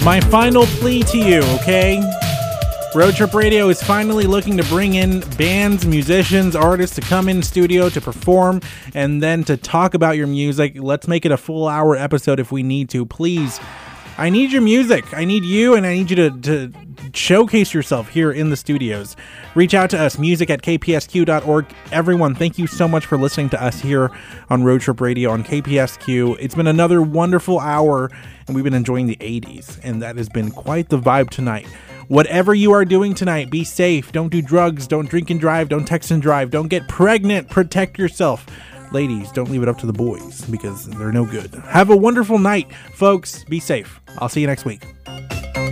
My final plea to you, okay? Road Trip Radio is finally looking to bring in bands, musicians, artists to come in studio to perform and then to talk about your music. Let's make it a full hour episode if we need to. Please, I need your music. I need you, and I need you to showcase yourself here in the studios. Reach out to us, music@kpsq.org. Everyone, thank you so much for listening to us here on Road Trip Radio on KPSQ. It's been another wonderful hour, and we've been enjoying the 80s, and that has been quite the vibe tonight. Whatever you are doing tonight, be safe. Don't do drugs. Don't drink and drive. Don't text and drive. Don't get pregnant. Protect yourself. Ladies, don't leave it up to the boys because they're no good. Have a wonderful night, folks. Be safe. I'll see you next week.